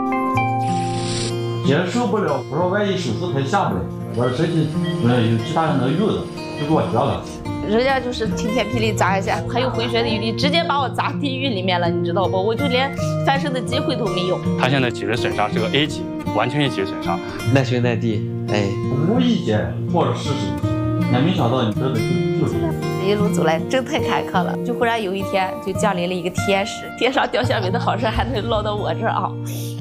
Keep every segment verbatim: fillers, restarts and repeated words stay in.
接受不了，我说万一手术他下不来，我说身体呃有其他人能用的，就给我绝了。 人家就是晴天霹雳砸一下，还有回旋的余地，直接把我砸地狱里面了，你知道不？我就连翻身的机会都没有。 他现在脊髓损伤是个 A 级，完全是脊髓损伤， 耐兄耐弟，哎， 无意间冒着失手，也没想到你真的就就是。 一路走来真太坎坷了，就忽然有一天就降临了一个天使，天上掉下来的好事还能落到我这儿啊！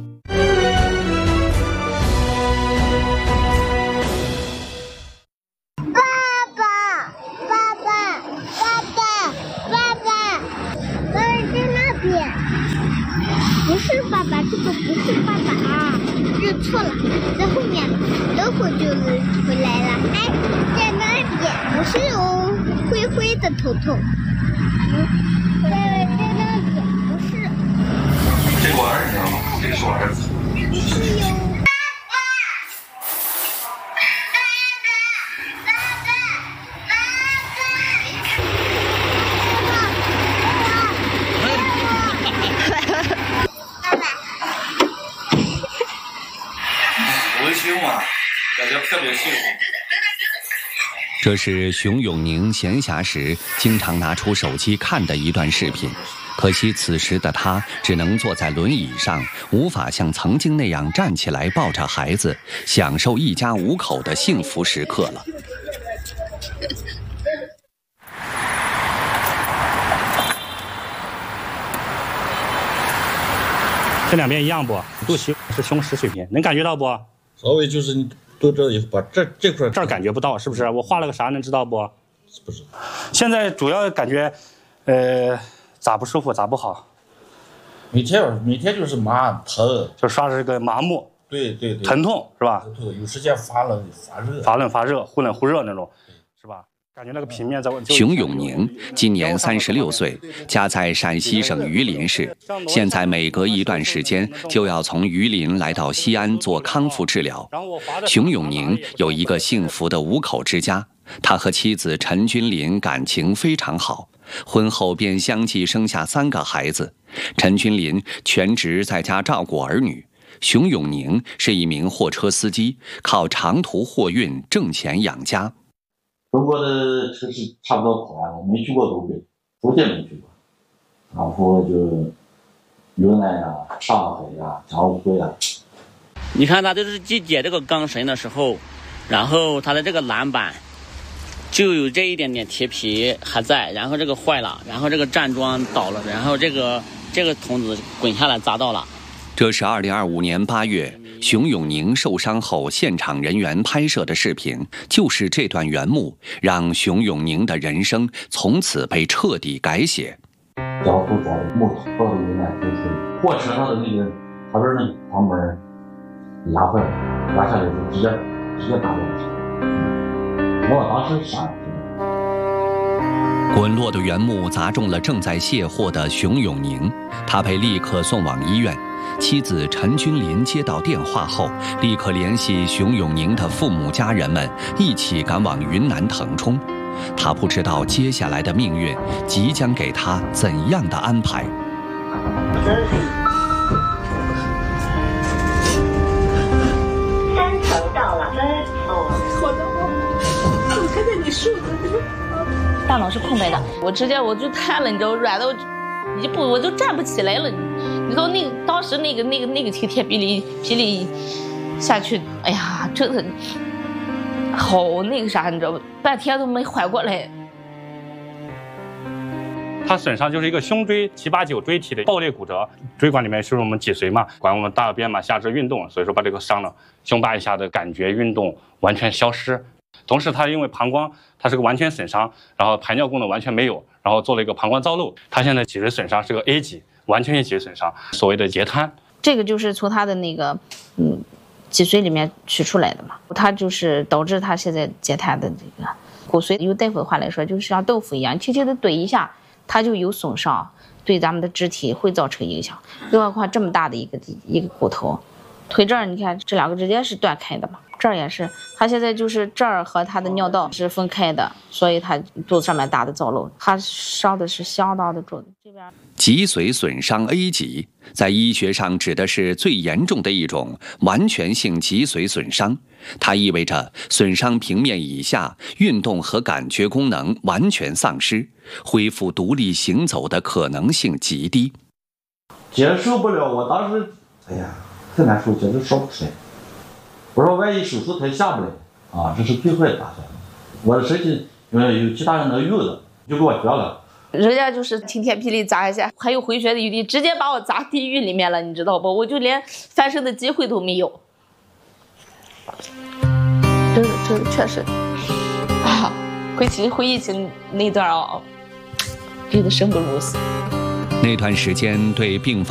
不是爸爸，这个不是爸爸啊，认错了，在后面，等会儿就回来了。哎，在那边，不是哦，灰灰的头头。嗯，在在那边，不是。 这是我儿子吗？这个是我儿子。 不是哟。 感觉特别幸福。 这是熊永宁闲暇时经常拿出手机看的一段视频。可惜此时的他只能坐在轮椅上，无法像曾经那样站起来抱着孩子，享受一家五口的幸福时刻了。 这两边一样不？肚脐是胸实水平，能感觉到不？ 稍微就是你都这以后把这这块这儿感觉不到，是不是？我画了个啥能知道不？ 不是。 现在主要感觉，呃，咋不舒服咋不好？ 每天每天就是麻疼， 就刷着这个麻木。 对对对。 疼痛是吧？ 疼痛，有时间发冷发热。 发冷发热，忽冷忽热那种，是吧？感觉那个平面在。 熊永宁今年三十六岁，家在陕西省榆林市，现在每隔一段时间就要从榆林来到西安做康复治疗。熊永宁有一个幸福的五口之家，他和妻子陈君林感情非常好，婚后便相继生下三个孩子。陈君林全职在家照顾儿女，熊永宁是一名货车司机，靠长途货运挣钱养家。 中国的城市差不多跑完了，没去过东北，福建没去过，然后就云南呀、上海呀、江苏呀。 你看他就是去解这个钢绳的时候，然后他的这个栏板就有这一点点铁皮还在，然后这个坏了，然后这个站桩倒了，然后这个这个筒子滚下来砸到了。 这是二零二五年八月，熊永宁受伤后现场人员拍摄的视频，就是这段原幕让熊永宁的人生从此被彻底改写。 江苏找木头到了云南就是货车上的那个旁边那个房门压坏了，压下来就直接直接打到我身上，我当时傻了。 滚落的原木砸中了正在卸货的熊永宁，他被立刻送往医院。妻子陈君林接到电话后，立刻联系熊永宁的父母家人们，一起赶往云南腾冲。他不知道接下来的命运即将给他怎样的安排。 三层到了，哦，好的，我我看见你说的那个。 大脑是空白的，我直接我就瘫了，你知道，软的一步我就站不起来了。你知道那当时那个那个那个晴天霹雳霹雳下去，哎呀，真的好那个啥，你知道吧？半天都没缓过来。 它损伤就是一个胸椎七八九椎体的爆裂骨折，椎管里面是我们脊髓嘛，管我们大便嘛，下肢运动，所以说把这个伤了，胸巴一下的感觉运动完全消失。同时，它因为膀胱它是个完全损伤，然后排尿功能完全没有，然后做了一个膀胱造瘘。它现在脊髓损伤是个 A 级，完全是脊髓损伤，所谓的截瘫。 这个就是从他的那个嗯脊髓里面取出来的嘛，它就是导致他现在截瘫的这个骨髓。用大夫的话来说，就是像豆腐一样，轻轻的怼一下，它就有损伤，对咱们的肢体会造成影响。更何况这么大的一个一个骨头，腿这儿你看这两个直接是断开的嘛。 这儿也是，他现在就是这儿和他的尿道是分开的，所以他肚子上面打的造瘘，他伤的是相当的重。这边脊髓损伤 A 级，在医学上指的是最严重的一种完全性脊髓损伤，它意味着损伤平面以下运动和感觉功能完全丧失，恢复独立行走的可能性极低。 接受不了，我当时，哎呀，很难受，简直说不出来。我说万一手术台下不来啊，这是最坏的打算。我的身体因为有其他人能用的，就给我绝了。 人家就是晴天霹雳砸一下，还有回旋的余地，直接把我砸地狱里面了，你知道不？我就连翻身的机会都没有。真的，真的确实啊，回起回忆起那段啊，真的生不如死。 那段时间对病房